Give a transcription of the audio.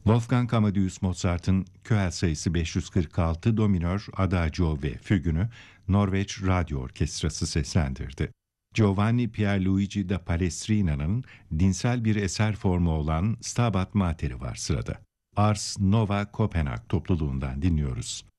Wolfgang Amadeus Mozart'ın Köhel sayısı 546 do minör Adagio ve Fügünü Norveç Radyo Orkestrası seslendirdi. Giovanni Pierluigi da Palestrina'nın dinsel bir eser formu olan Stabat Mater'i var sırada. Ars Nova Kopenhag topluluğundan dinliyoruz.